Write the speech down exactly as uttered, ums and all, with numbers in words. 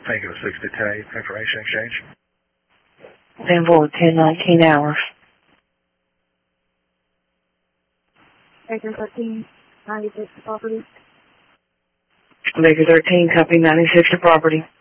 Thank you, six to ten information exchange. ten forward, ten nineteen hours. Baker thirteen, ninety-six to property. Baker thirteen, copy ninety-six to property.